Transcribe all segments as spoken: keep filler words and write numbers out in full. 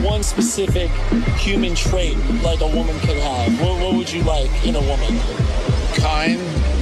one specific human trait like a woman could have, what, what would you like in a woman? Kind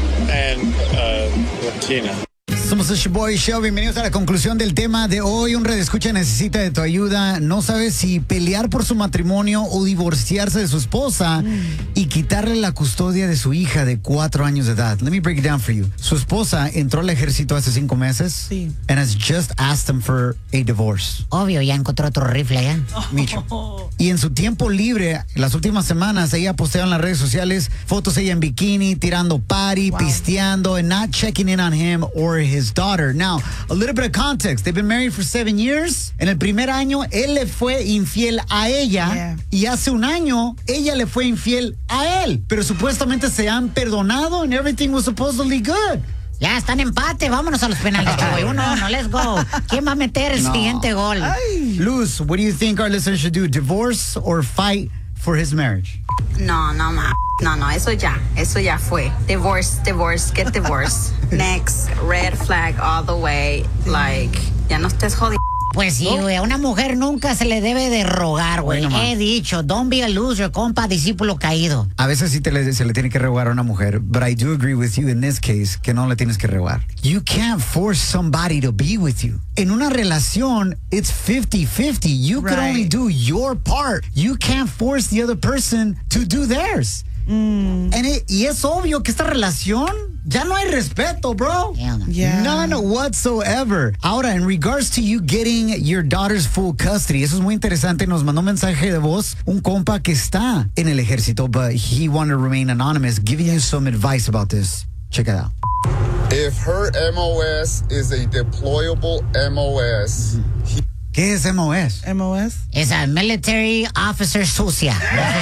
and uh, Latina. Somos el Shoboy Show, bienvenidos a la conclusión del tema de hoy. Un redescucha necesita de tu ayuda. No sabe si pelear por su matrimonio o divorciarse de su esposa mm. y quitarle la custodia de su hija de cuatro años de edad. Let me break it down for you. Su esposa entró al ejército hace cinco meses sí. and has just asked him for a divorce. Obvio, ya encontró otro rifle allá. Micho. Y en su tiempo libre, las últimas semanas, ella posteó en las redes sociales fotos ella en bikini, tirando party, wow. pisteando, and not checking in on him or his his daughter. Now, a little bit of context. They've been married for seven years. En el primer año, él le fue infiel a ella. Yeah. Y hace un año, ella le fue infiel a él. Pero supuestamente se han perdonado and everything was supposedly good. Ya están en empate, vámonos a los penales, Choboy. Uno, no, let's go. ¿Quién va a meter el no. siguiente gol? Ay. Luz, what do you think our listeners should do? Divorce or fight for his marriage? No, no, ma. No, no, eso ya, eso ya fue. Divorce, divorce, get divorced. Next, red flag all the way. Like, ya no estés jodiendo. Pues sí, güey, a una mujer nunca se le debe de rogar, güey. Bueno, He dicho, don't be a loser, compa, discípulo caído. A veces sí te le, se le tiene que rogar a una mujer, but I do agree with you in this case que no le tienes que rogar. You can't force somebody to be with you. En una relación, it's fifty fifty. You right. can only do your part. You can't force the other person to do theirs. Mm. And it, y es obvio que esta relación ya no hay respeto, bro. Yeah. None whatsoever. Ahora, in regards to you getting your daughter's full custody, eso es muy interesante. Nos mandó un mensaje de voz un compa que está en el ejército, but he wanted to remain anonymous, giving you some advice about this. Check it out. If her M O S is a deployable M O S, mm-hmm. he ¿Qué es M O S? M O S? Es a military officer sucia.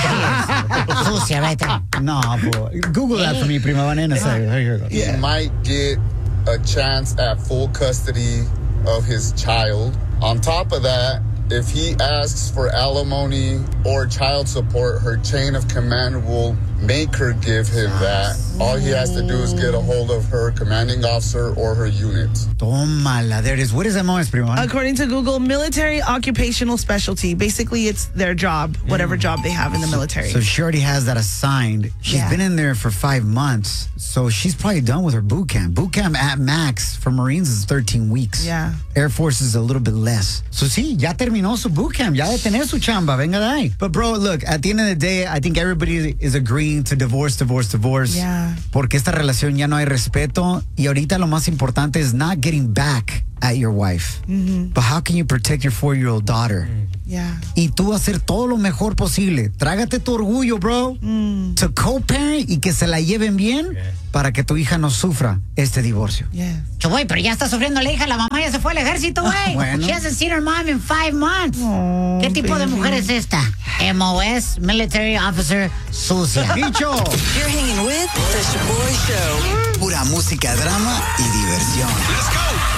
Sucia, right there. No, boy. Google that for me, prima banana. He yeah. might get a chance at full custody of his child. On top of that, if he asks for alimony or child support, her chain of command will make her give him that. All he has to do is get a hold of her commanding officer or her unit. Tómala, there it is. What is M O S, prima? According to Google, military occupational specialty. Basically, it's their job, whatever mm. job they have in the military. So she already has that assigned. She's yeah. been in there for five months, so she's probably done with her boot camp. Boot camp at max for Marines is thirteen weeks. Yeah. Air Force is a little bit less. So sí, ya terminó su boot camp. Ya de tener su chamba. Venga de ahí. But bro, look, at the end of the day, I think everybody is agreeing to divorce, divorce, divorce. Yeah. Porque esta relación ya no hay respeto. Y ahorita lo más importante es not getting back at your wife. Mm-hmm. But how can you protect your four-year-old daughter? Yeah. Y tú hacer todo lo mejor posible. Trágate tu orgullo, bro. Mm. To co-parent y que se la lleven bien yeah. para que tu hija no sufra este divorcio. Yeah. Choboy, pero ya está sufriendo la hija. La mamá ya se fue al ejército, güey. Bueno. She hasn't seen her mom in five months. Oh, ¿Qué tipo baby. de mujer es esta? M O S, Military Officer Sucia. Bicho. You're hanging with The Shoboy Show. Pura música, drama y diversión. Let's go.